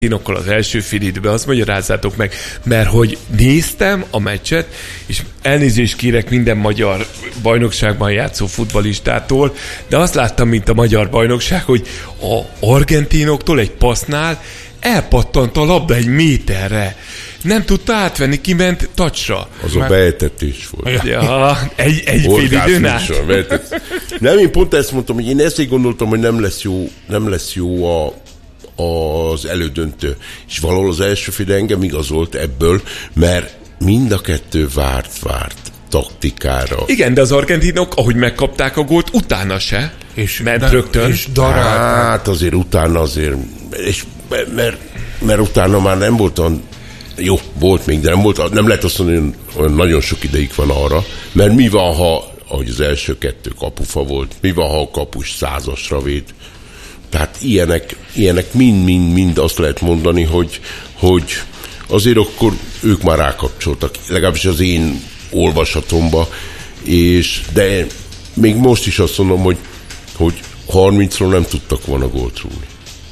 argentinokkal az első fél időben, azt magyarázzátok meg, mert hogy néztem a meccset, és elnézést kérek minden magyar bajnokságban játszó futballistától, de azt láttam, mint a magyar bajnokság, hogy a argentinoktól egy passznál elpattant a labda egy méterre. Nem tudta átvenni, kiment touchra. Az a beetetés volt. Ja, egy fél időn át. Nem, én pont ezt mondtam, hogy én ezt gondoltam, hogy nem lesz jó az elődöntő. És valahol az első fél engem igazolt ebből, mert mind a kettő várt taktikára. Igen, de az argentinok, ahogy megkapták a gólt, utána se. És ment rögtön. És hát azért utána és mert utána már nem volt olyan, jó, volt még, de nem lehet azt mondani, hogy nagyon sok ideig van arra, mert mi van, ahogy az első kettő kapufa volt, mi van, ha a kapus 100-asra véd. Tehát ilyenek mind azt lehet mondani, hogy azért akkor ők már rákapcsoltak, legalábbis az én olvasatomba, de még most is azt mondom, hogy 30-ról nem tudtak volna gólt rúgni.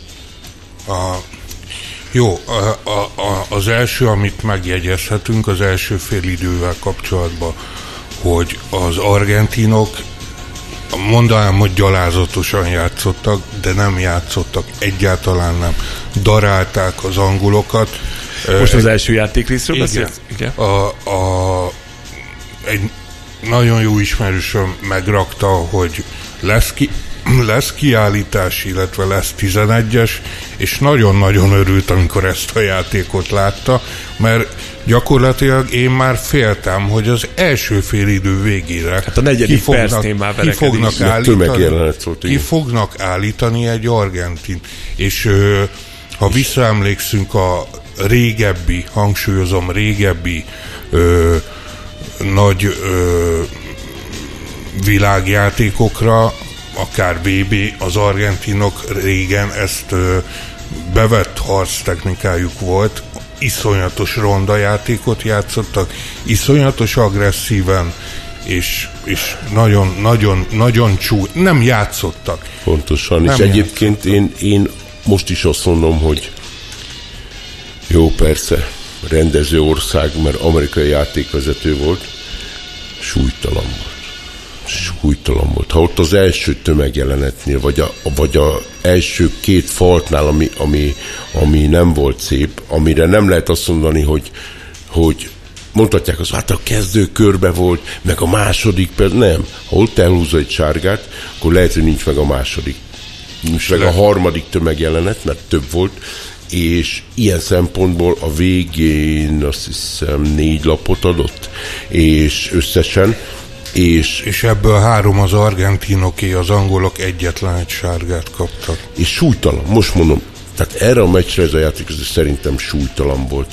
Jó, az első, amit megjegyezhetünk az első fél idővel kapcsolatban, hogy az argentinok, mondanám, hogy gyalázatosan játszottak, de nem játszottak, egyáltalán nem. Darálták az angolokat. Most az első játékrészről beszélsz? Igen. Egy nagyon jó ismerősöm megrakta, hogy lesz kiállítás, illetve lesz 11-es, és nagyon-nagyon örült, amikor ezt a játékot látta, mert gyakorlatilag én már féltem, hogy az első fél idő végére hát a negyedik percnél már ki fognak állítani egy argentin. És ha visszaemlékszünk a régebbi, hangsúlyozom, régebbi nagy világjátékokra, akár VB, az argentinok régen ezt bevett harctechnikájuk volt, iszonyatos ronda játékot játszottak, iszonyatos agresszíven, és nagyon nem játszottak. Pontosan, nem és egyébként én most is azt mondom, hogy jó, persze, rendező ország, mert amerikai játékvezető volt, súlytalan volt. Ha ott az első tömegjelenetnél, vagy a első két faltnál, ami nem volt szép, amire nem lehet azt mondani, hogy mondhatják azt, hát a kezdőkörbe volt, meg a második, nem. Ha ott elhúzza egy sárgát, akkor lehet, hogy nincs meg a második. Nincs meg a harmadik tömegjelenet, mert több volt, és ilyen szempontból a végén azt hiszem 4 lapot adott, és összesen, és ebből 3 az argentinoké, az angolok egyetlen egy sárgát kaptak. És súlytalan, most mondom, tehát erre a meccsre ez a játék szerintem súlytalan volt.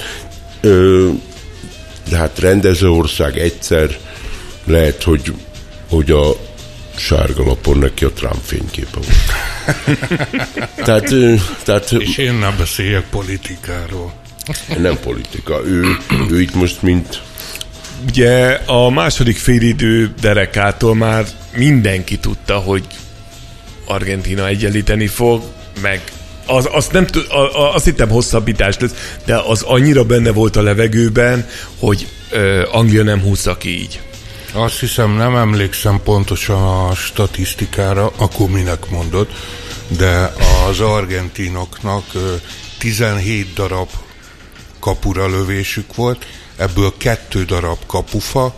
De hát rendezőország egyszer lehet, hogy a sárga lapon neki a Trump fényképe volt. tehát, és én nem beszéljek politikáról. Nem politika. Ő itt most mint... Ugye a második félidő derekától már mindenki tudta, hogy Argentína egyenlíteni fog, meg azt hittem hosszabbítás lesz, de az annyira benne volt a levegőben, hogy Anglia nem húzza ki így. Azt hiszem, nem emlékszem pontosan a statisztikára, akkor minek mondod, de az argentinoknak 17 darab kapura lövésük volt, ebből 2 darab kapufa.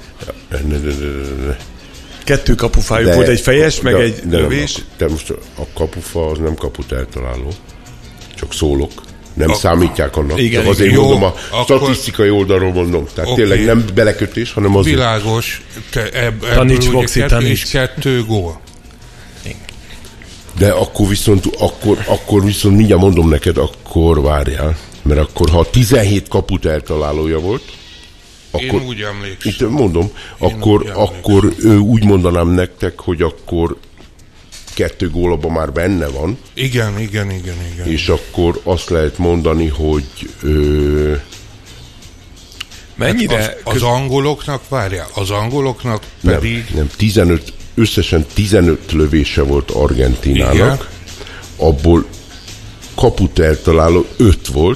2 kapufájuk volt, egy fejes, meg egy lövés. De most a kapufa az nem kaput eltaláló, csak szólok. Nem számítják annak. Igen, csak azért mondom, a statisztikai oldalról mondom. Tehát tényleg nem belekötés, hanem azért. Világos. Ebből ugye 2 és 2 gól. De akkor viszont mindjárt mondom neked, akkor várjál. Mert akkor, ha 17 kaput eltalálója volt, akkor, én úgy emlékszem. Itt mondom, akkor úgy mondanám nektek, hogy akkor 2 gól abban már benne van. Igen. És akkor azt lehet mondani, hogy mennyire? Az angoloknak, várjál, az angoloknak pedig... Nem, 15, összesen 15 lövése volt Argentínának, igen. Abból kaput eltaláló 5 volt,